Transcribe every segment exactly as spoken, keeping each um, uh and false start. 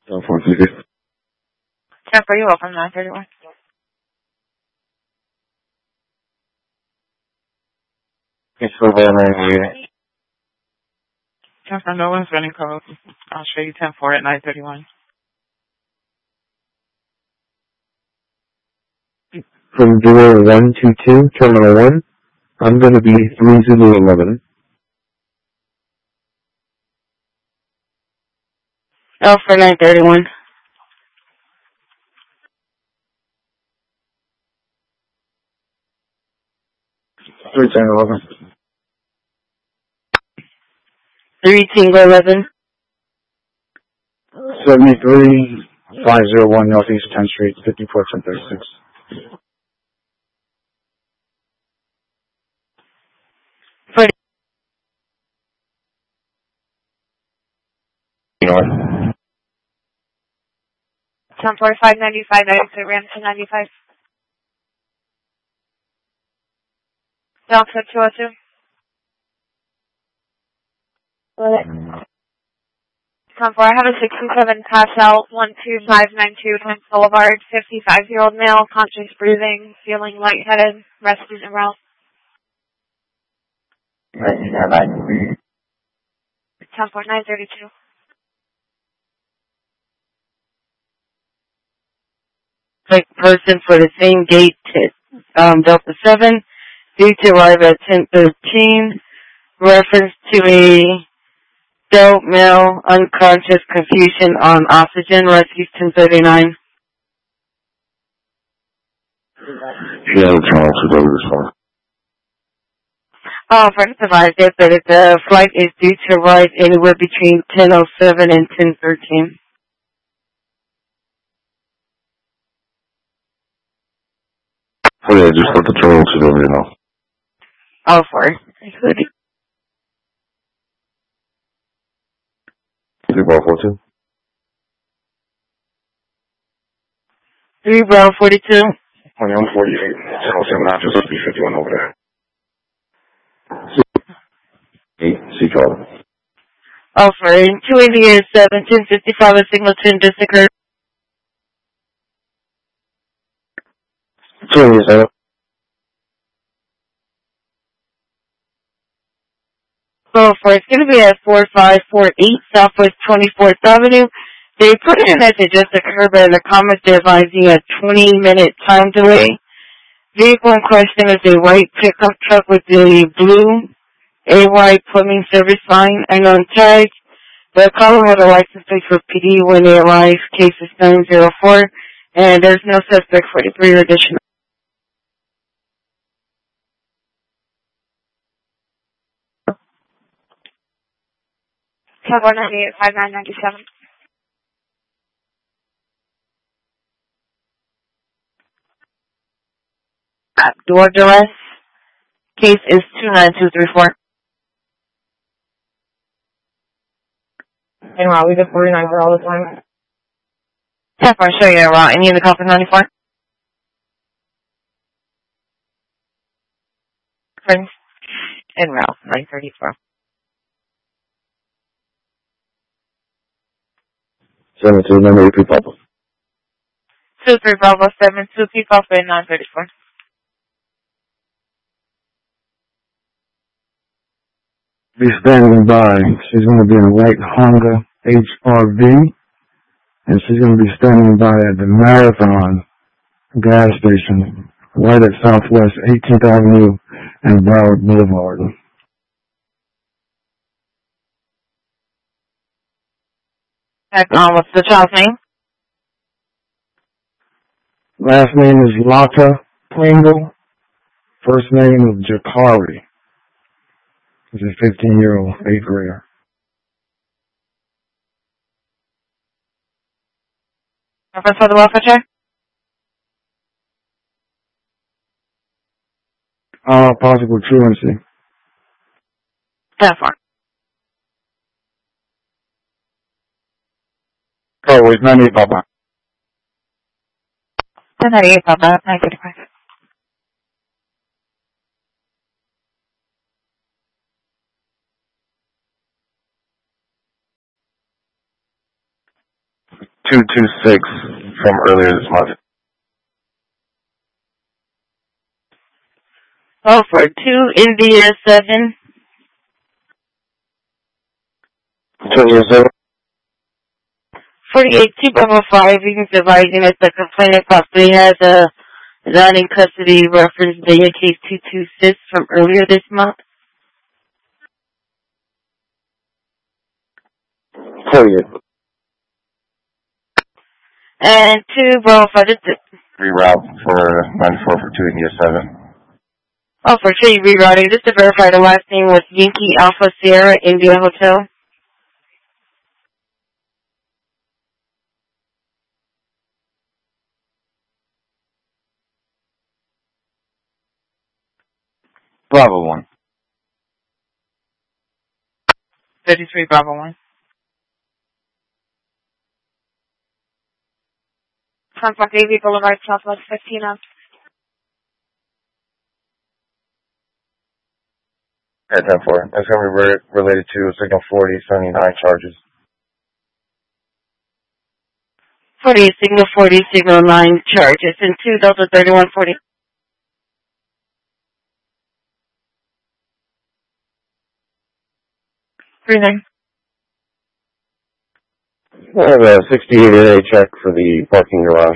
So four fifty. ten four, you're welcome, nine thirty-one. It's for the nine ten four, no one's running code. I'll show you ten four at nine thirty-one. From zero one two two, terminal one, I'm going to be three zero eleven. Oh, for nine thirty-one. three ten eleven. three Tango eleven. seventy-three five oh one Northeast tenth Street, fifty-four ten thirty-six. For North. ten forty-five ninety-five, exit Ramsey ninety-five. Delta two oh two. ten four, I have a sixty-seven pass out, one two five nine two, Times Boulevard, fifty-five-year-old male, conscious breathing, feeling lightheaded, resting around. ten four, nine thirty-two. Like person for the same gate, um, Delta seven, due to arrive at ten thirteen, reference to a adult male unconscious confusion on oxygen, rescue ten thirty-nine. Yeah, the channel two W is fine. Oh, first advised it, but if the flight is due to arrive anywhere between ten oh seven and ten thirteen. Oh yeah, just let the channel two W know. Oh, for it. three bar four two. three Bravo forty-two. twenty-one forty-eight. Channel seven options, let's be fifty-one over there. eight, C call. Oh, for it. two eighty-eight, seventeen fifty-five, a Singleton just occurred. two eighty-seven. Oh, for it's going to be at four five four eight Southwest twenty-fourth Avenue. They put in as it just occurred, but in the comments they're advising a twenty minute time delay. Vehicle in question is a white pickup truck with the blue A Y plumbing service sign and on tag. The caller had a license plate for P D when they arrived. Case is nine zero four, and there's no suspect forty-three or additional. one ninety-eight, five nine ninety-seven. Uh, door duress. Case is two nine two three four. And wow, we get forty-nine for all the time. Yeah, I'll show you around. Any of the coffee ninety-four? Friends. And Ralph, nine thirty-four. seven two, number eight, Papa. two three Bravo seven two, P Coffee, nine thirty-four. Be standing by. She's going to be in a white Honda H R V, and she's going to be standing by at the Marathon gas station, right at Southwest eighteenth Avenue and Broward Boulevard. Um, what's the child's name? Last name is Lata Pringle. First name is Jakari. He's a fifteen-year-old eighth grader. Reference for the welfare check? Uh, possible truancy. ten four. Oh, wait, ninety-eight, Papa. ten ninety-eight, Papa, nine thirty-five. two two six from earlier this month. Oh, for two India seven. Two India seven. forty-eight two Bravo five, even advising that the complainant possibly has a non in custody reference data case two two six from earlier this month. forty-eight. And two Bravo five, this is Reroute for ninety-four for two India seven. oh, for sure, rerouting. Just to verify, the last name was Yankee Alpha Sierra India Hotel. Bravo one. thirty-three Bravo one. Contact A V Boulevard, Southwest fifteen up. Okay, ten four. That's going to be re- related to Signal forty seventy-nine charges. forty, Signal forty, Signal nine charges, and two Delta thirty-one forty. three nine. I have a sixty-eight A check for the parking garage.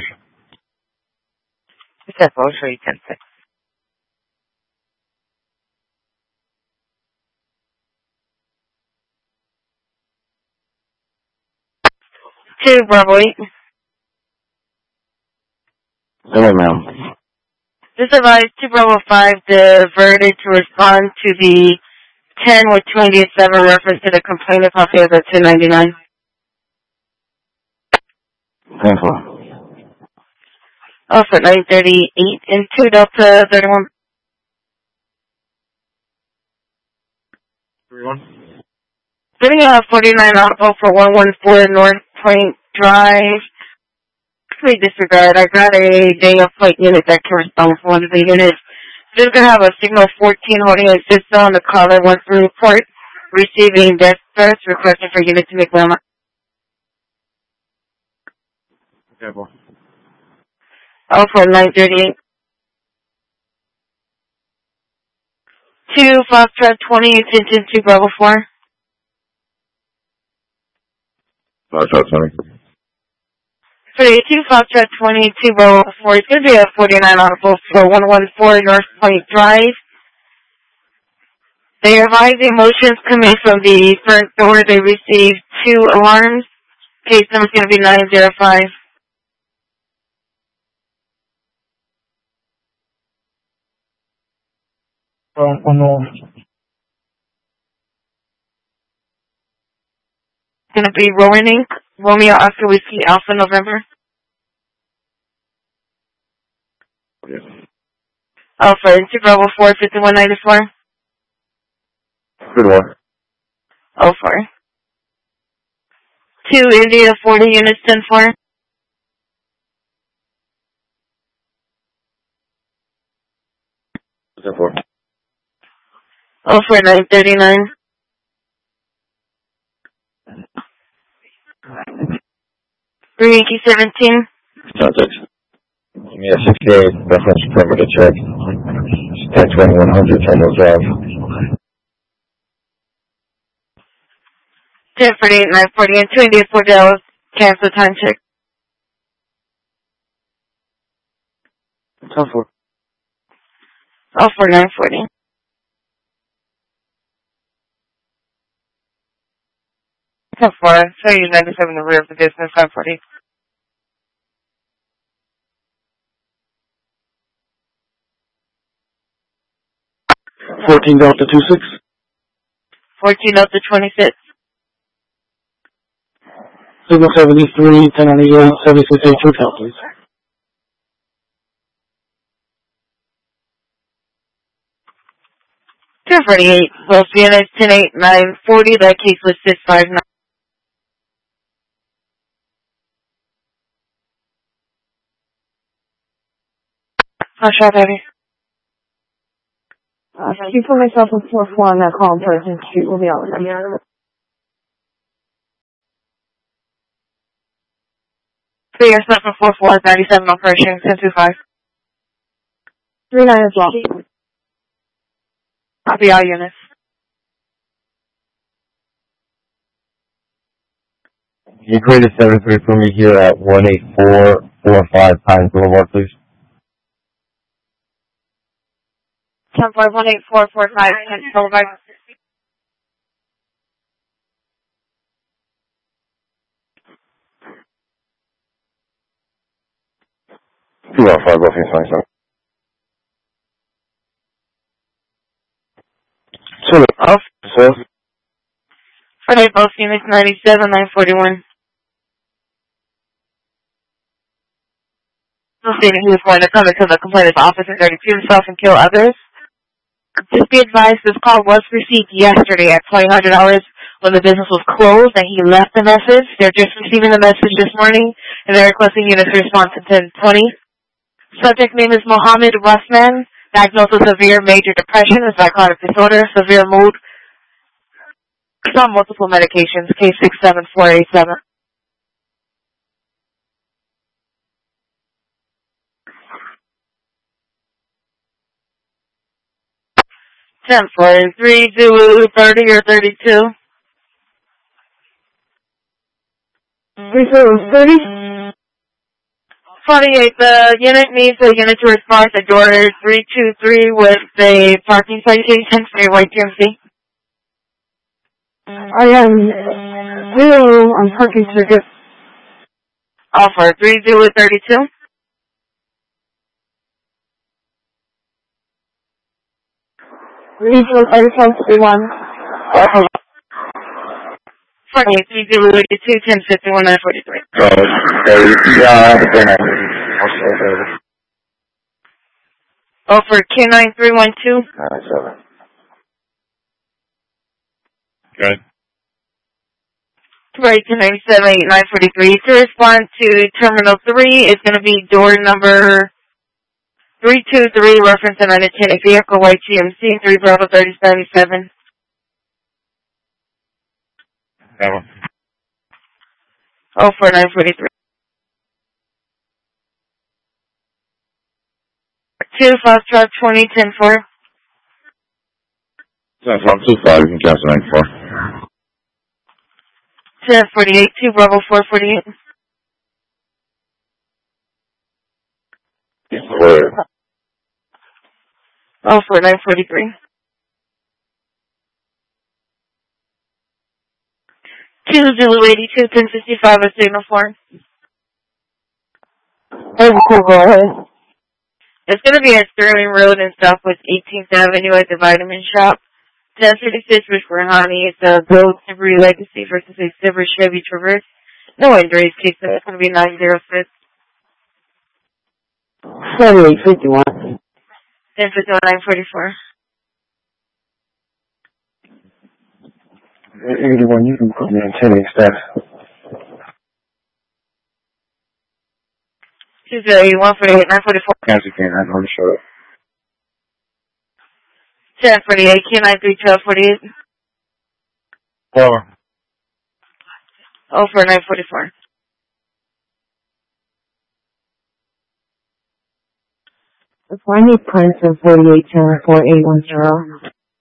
Except I'll show you ten six. two Bravo eight. Hello, ma'am. This advised two Bravo five diverted to respond to the ten with two eighty-seven reference to the complainant copy of the two ninety-nine. ten four. Oh, for nine thirty-eight and two Delta thirty-one. thirty-one. Sitting at forty-nine Audible for one one four North Point Drive. Please disregard. I got a day of flight unit that can respond for one of the units. Just gonna have a signal fourteen holding a system on the caller one through report. Receiving death threats, requesting for unit to make landmark. Okay, boy. Oh, for nine thirty-eight. two Foxtrot twenty, attention to Bravo four. Foxtrot twenty. thirty-two Foxtrot twenty, two Bravo four. It's going to be a forty-nine Audible for one one four North Point Drive. They are advising motions coming from the front door. They received two alarms. Case number is going to be nine zero five. One, one more. It's going to be Rowan Incorporated. Romeo Oscar Whiskey Alpha November. Yes. Alpha into Bravo four, fifty-one ninety-four. Good one. Oh four. two India forty units ten four. ten four. Oh four nine thirty-nine. three Yankee seventeen. Contact. Yeah, sixty-eight, reference perimeter check. ten twenty-one hundred, Terminal Drive. ten forty-eight nine forty and two India four Dallas. Cancel time check. ten four. Oh four nine forty. ten four. So you ninety-seven in the rear of the business, nine forty. fourteen Delta two six. fourteen up to twenty-six. Signal seventy-three, ten on the seventy-six A two count, please. two forty-eight. Well, units ten eight nine forty. That case was six five nine. I'll shot at it. Uh, you put myself in four four on that call in person. Shoot, we'll be out with them. three or seven four four ninety-seven operation ten two five. Three nine as well. Copy all units. You created seven three for me here at one eight four four five Pines Boulevard, please. ten five one eight four four five Pines Boulevard. two one five, roughly twenty-seven. So, Off. so, Friday, both units ninety-seven nine forty-one. Stating he was going to come into the complainant's office in thirty-two himself and kill others. Just be advised, this call was received yesterday at twenty hundred hours when the business was closed and he left the message. They're just receiving the message this morning and they're requesting units to respond to ten twenty. Subject name is Mohammed Rusman. Diagnosed with severe major depression, a psychotic disorder, severe mood. He's on multiple medications, case six seven four eight seven. ten forty-three, Zulu, thirty or thirty-two. Three Zulu, thirty. forty-eight, the unit needs a unit to respond to door three two three with a parking citation for white G M C. I am zero on parking circuit. Offer three Zulu thirty-two. Three Zulu thirty-five thirty-one. forty-eight, three Zulu eighty-two, ten fifty-one, nine forty-three. uh, yeah, I understand. Offer Q nine three one two. ninety-seven. Good. Right to ninety-seven eight nine forty-three. To respond to Terminal three is going to be door number three two three, reference to unintended vehicle, white G M C, three Bravo thirty seventy-seven. That one. Oh, four nine forty-three. Two Foxtrot twenty ten four. Ten from two five, you can cancel ninety-four. ten forty-eight, two Bravo four forty-eight. Word. Oh, four nine forty-three. Two Zulu eighty-two, ten fifty-five, a signal four. Hey, cool, go ahead. It's going to be at Sterling Road in Southwest eighteenth Avenue at the Vitamin Shop. ten thirty-six Richmond Honey. It's a Gold Silvery Legacy versus a Silver Chevy Traverse. No injuries, case. It's going to be nine zero six. seventy-eight fifty-one. ten fifty-one, nine forty-four. eighty-one, you can put me in ten staff. two zero eight one forty-eight, nine forty-four. Cancel again, I know to show up. ten forty-eight, Q nine three twelve forty-eight. Four. Oh, four nine forty-four. I need Prince in forty-eight ten four eight one zero.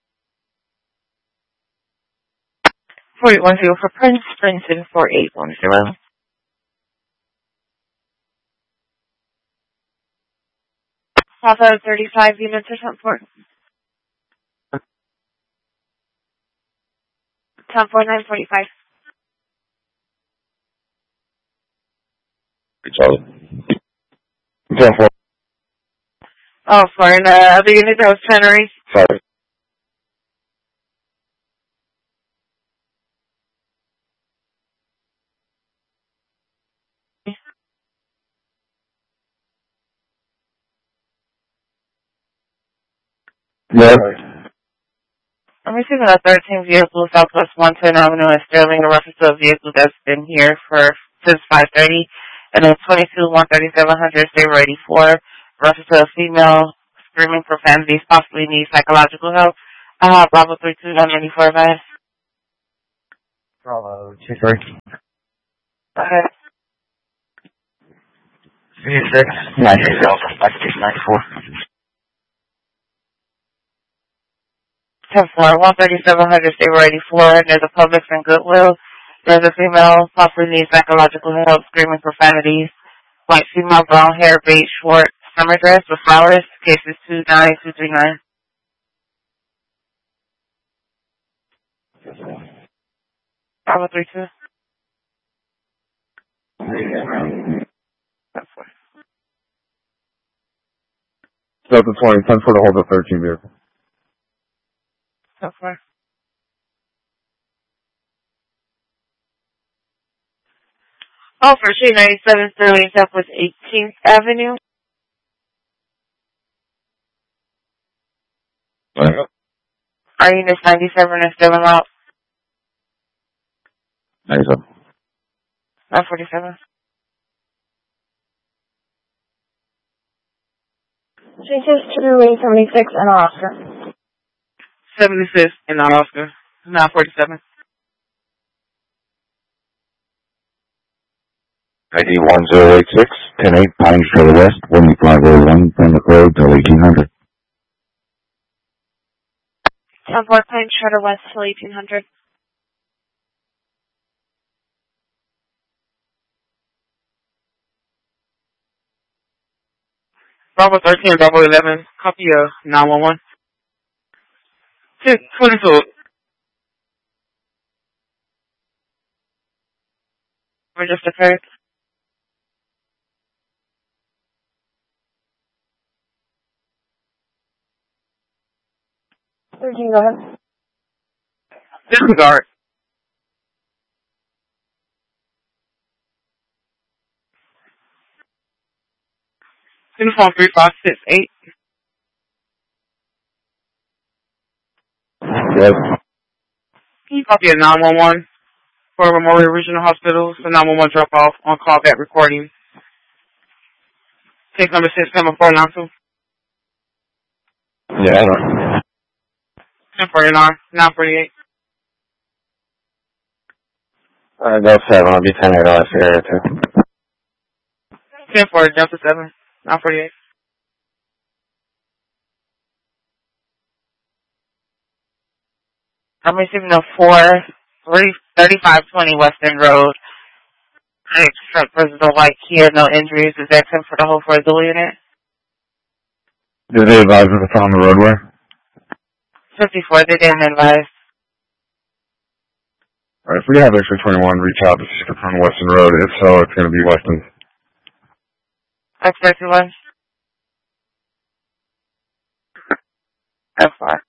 forty-one zero for Prince, Prince in four eight one zero. South out of thirty-five units or something for ten four nine forty-five. Charlie. ten four. Oh, for an uh, other unit that was trying to reach. Sorry. Yeah. I'm receiving a thirteen vehicle Southwest one ten Avenue in Sterling, a reference to a vehicle that's been here for since five thirty, and then twenty-two one thirty-seven hundred, stay ready for reference to a female screaming profanities, possibly needs psychological help. Uh, Bravo three two nine ninety-four, guys. Bravo two three. Okay. six, nine three Delta, five six nine four. ten four, one thirty-seven hundred, stay ready, Florida, near the Publix and Goodwill. There's a female, possibly needs psychological help, screaming profanities. White female, brown hair, beige, short, summer dress with flowers. Cases two nine two three nine. five oh three two. Delta twenty, ten for the hold of thirteen vehicle. ten four. Oh, for Street ninety-seven, Sterling Southwest eighteenth Avenue. Our unit ninety-seven is still out. ninety-seven. nine forty-seven. She says two eight seventy-six and Oscar. seventy-six in Oscar. nine forty-seven. I D one zero eight six, ten eight, Pine Trail West, one five oh one, Pembroke Road, till eighteen hundred. ten four, Pine Trail West, till eighteen hundred. Bravo thirteen, Bravo eleven, copy of nine one one. six twenty-two. We just occurred. thirteen, go ahead. Disregard. Uniform three five six eight. Yes. Copy of nine one one for Memorial Regional Hospital. So nine one one drop off on callback recording. Case number six seven four nine two. Yeah, I know. ten forty-nine, nine forty-eight. Alright, Delta seven, I'll be ten eight off area too. ten forty, Delta seven, nine forty-eight. I'm receiving a four, thirty-five twenty Western Road. Next truck versus a white Kia, no injuries. Is that ten for the whole for a dual unit? Did they advise if it's on the roadway? fifty-four, they didn't advise. Alright, if we have extra twenty-one, reach out to see if it's on Weston Road. If so, it's going to be Weston. X thirty-one. F five.